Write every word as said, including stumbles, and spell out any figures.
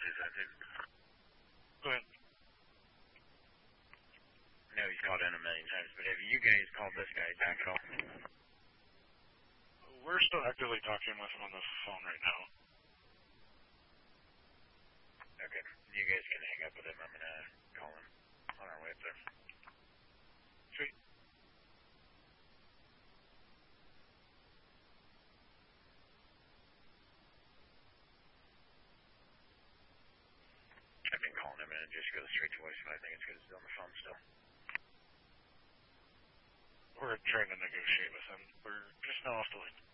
say something? Go ahead. I know he's called in a million times, but have you guys called this guy back at all? We're still actively talking with him on the phone right now. Okay. You guys can hang up with him. I'm going to call him on our way up there. Sweet. I've been calling him and it just goes straight to voicemail. I think it's because he's on the phone still. We're trying to negotiate with him. We're just now off the line.